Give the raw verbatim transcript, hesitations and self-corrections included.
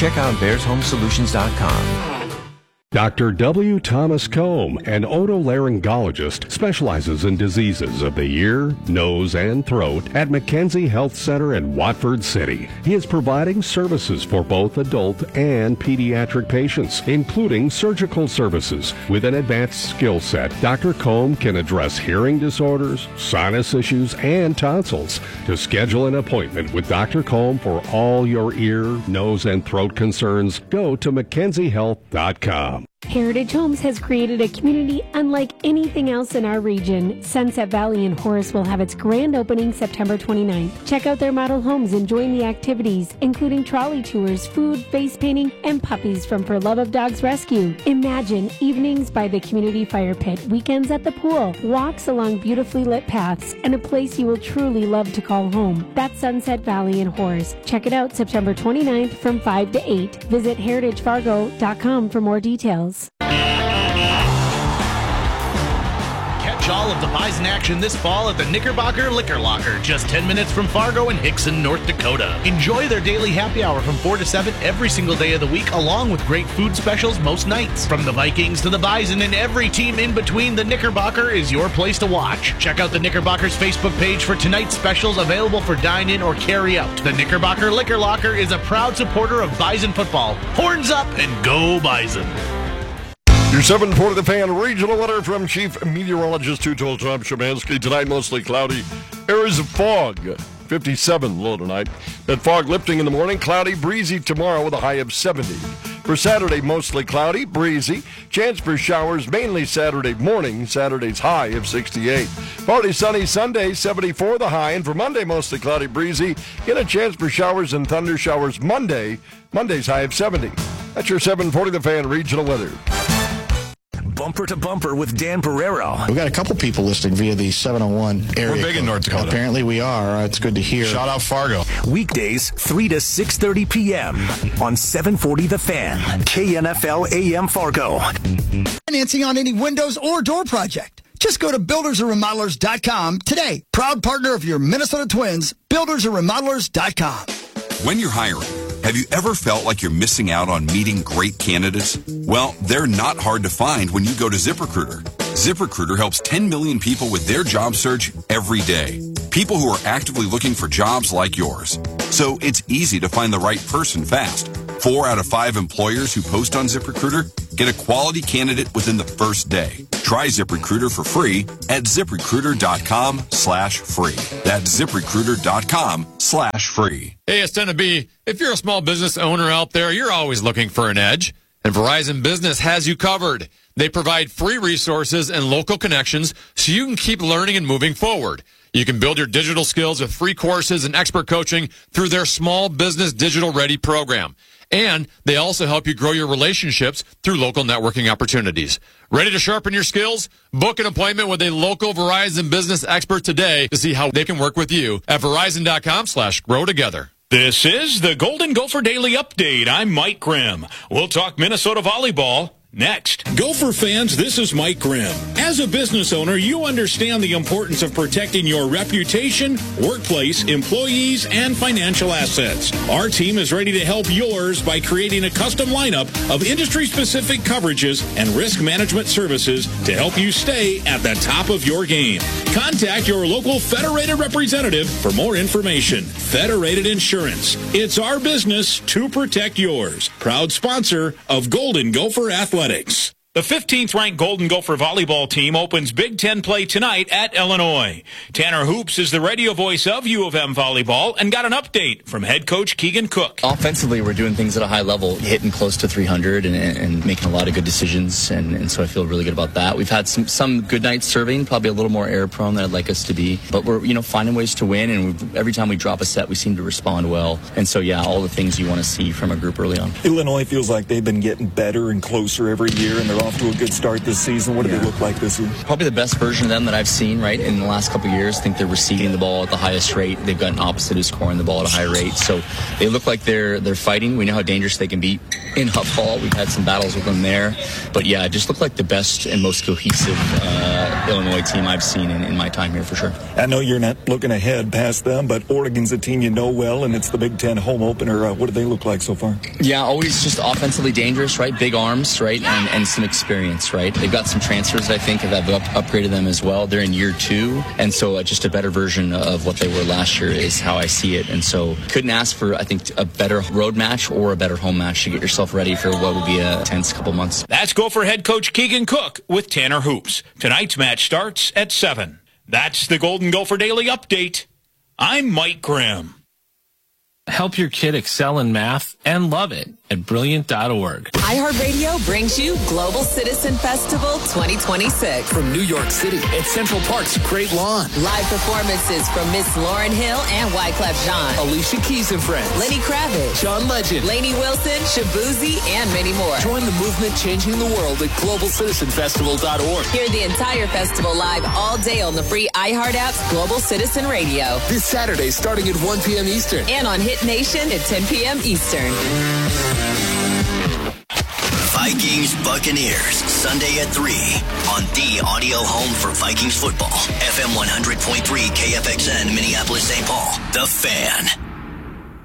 check out bears home solutions dot com. Doctor W. Thomas Combe, an otolaryngologist, specializes in diseases of the ear, nose, and throat at Mackenzie Health Center in Watford City. He is providing services for both adult and pediatric patients, including surgical services. With an advanced skill set, Doctor Combe can address hearing disorders, sinus issues, and tonsils. To schedule an appointment with Doctor Combe for all your ear, nose, and throat concerns, go to mackenzie health dot com. Heritage Homes has created a community unlike anything else in our region. Sunset Valley in Horace will have its grand opening September twenty-ninth. Check out their model homes and join the activities, including trolley tours, food, face painting, and puppies from For Love of Dogs Rescue. Imagine evenings by the community fire pit, weekends at the pool, walks along beautifully lit paths, and a place you will truly love to call home. That's Sunset Valley in Horace. Check it out September twenty-ninth from five to eight. Visit heritage fargo dot com for more details. Catch all of the Bison action this fall at the Knickerbocker Liquor Locker, just ten minutes from Fargo and Hickson, North Dakota. Enjoy their daily happy hour from four to seven every single day of the week, along with great food specials most nights. From the Vikings to the Bison and every team in between, the Knickerbocker is your place to watch. Check out the Knickerbocker's Facebook page for tonight's specials available for dine-in or carry-out. The Knickerbocker Liquor Locker is a proud supporter of Bison football. Horns up and go Bison! Your seven forty The Fan regional weather from Chief Meteorologist who told Tom Szymanski. Tonight, mostly cloudy. Areas of fog. fifty-seven low tonight. That fog lifting in the morning. Cloudy, breezy tomorrow with a high of seventy. For Saturday, mostly cloudy, breezy. Chance for showers mainly Saturday morning. Saturday's high of sixty-eight. Partly sunny Sunday, seventy-four the high. And for Monday, mostly cloudy, breezy. Get a chance for showers and thunder showers Monday. Monday's high of seventy. That's your seven forty The Fan regional weather. Bumper to Bumper with Dan Barrero. We've got a couple people listening via the seven oh one area. We're big in North Dakota. Apparently we are. It's good to hear. Shout out Fargo. Weekdays, three to six thirty p.m. on seven forty The Fan, K N F L A M Fargo. Financing on any windows or door project. Just go to builders and remodelers dot com today. Proud partner of your Minnesota Twins, builders and remodelers dot com. When you're hiring, have you ever felt like you're missing out on meeting great candidates? Well, they're not hard to find when you go to ZipRecruiter. ZipRecruiter helps ten million people with their job search every day. People who are actively looking for jobs like yours. So it's easy to find the right person fast. Four out of five employers who post on ZipRecruiter get a quality candidate within the first day. Try ZipRecruiter for free at ZipRecruiter.com slash free. That's ZipRecruiter.com slash free. Hey, it's ten to be. If you're a small business owner out there, you're always looking for an edge. And Verizon Business has you covered. They provide free resources and local connections so you can keep learning and moving forward. You can build your digital skills with free courses and expert coaching through their Small Business Digital Ready program. And they also help you grow your relationships through local networking opportunities. Ready to sharpen your skills? Book an appointment with a local Verizon business expert today to see how they can work with you at Verizon.com slash grow together. This is the Golden Gopher Daily Update. I'm Mike Grimm. We'll talk Minnesota volleyball next. Gopher fans, this is Mike Grimm. As a business owner, you understand the importance of protecting your reputation, workplace, employees, and financial assets. Our team is ready to help yours by creating a custom lineup of industry-specific coverages and risk management services to help you stay at the top of your game. Contact your local Federated representative for more information. Federated Insurance. It's our business to protect yours. Proud sponsor of Golden Gopher Athletics. The fifteenth ranked Golden Gopher volleyball team opens Big Ten play tonight at Illinois. Tanner Hoops is the radio voice of U of M volleyball and got an update from head coach Keegan Cook. Offensively, we're doing things at a high level, hitting close to three hundred and, and making a lot of good decisions, and, and so I feel really good about that. We've had some, some good nights serving, probably a little more error prone than I'd like us to be, but we're you know finding ways to win, and we've, every time we drop a set, we seem to respond well. And so, yeah, all the things you want to see from a group early on. Illinois feels like they've been getting better and closer every year, and they're off to a good start this season. What do yeah. they look like this year? Probably the best version of them that I've seen, right, in the last couple of years. I think they're receiving the ball at the highest rate. They've got an opposite who's scoring the ball at a high rate. So they look like they're they're fighting. We know how dangerous they can be in Huff Hall. We've had some battles with them there. But yeah, it just looked like the best and most cohesive uh, Illinois team I've seen in, in my time here for sure. I know you're not looking ahead past them, but Oregon's a team you know well, and it's the Big Ten home opener. Uh, what do they look like so far? Yeah, always just offensively dangerous, right? Big arms, right? And, and some experience, right? They've got some transfers, I think, that have up, upgraded them as well. They're in year two, and so uh, just a better version of what they were last year is how I see it. And so couldn't ask for, I think, a better road match or a better home match to get yourself ready for what would be a tense couple months. That's Gopher head coach Keegan Cook with Tanner Hoops. Tonight's match starts at seven. That's the Golden Gopher Daily Update. I'm Mike Grimm. Help your kid excel in math and love it at brilliant dot org. iHeartRadio brings you Global Citizen Festival twenty twenty-six. From New York City at Central Park's Great Lawn. Live performances from Miss Lauryn Hill and Wyclef Jean. Alicia Keys and Friends. Lenny Kravitz. John Legend. Lainey Wilson, Shabuzi, and many more. Join the movement changing the world at global citizen festival dot org. Hear the entire festival live all day on the free iHeart app's Global Citizen Radio. This Saturday starting at one p.m. Eastern. And on Hit Nation at ten p.m. Eastern. Vikings Buccaneers, Sunday at three on the audio home for Vikings football. F M one hundred point three K F X N, Minneapolis, Saint Paul. The Fan.